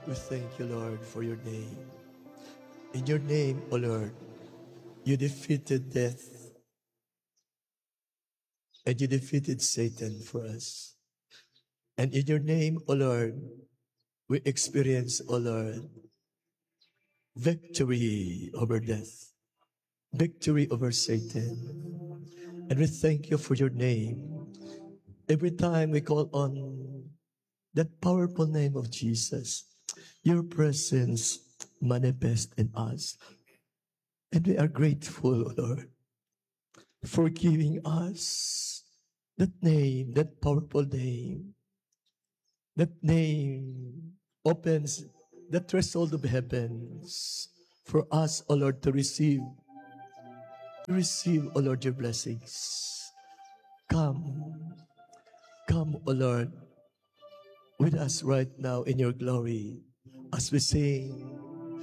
We thank you, Lord, for your name. In your name, O Lord, you defeated death and you defeated Satan for us. And in your name, O Lord, we experience, O Lord, victory over death, victory over Satan. And we thank you for your name. Every time we call on that powerful name of Jesus, your presence manifests in us. And we are grateful, O Lord, for giving us that name, that powerful name. That name opens the threshold of heavens for us, O Lord, to receive, O Lord, your blessings. Come, come, O Lord, with us right now in your glory as we sing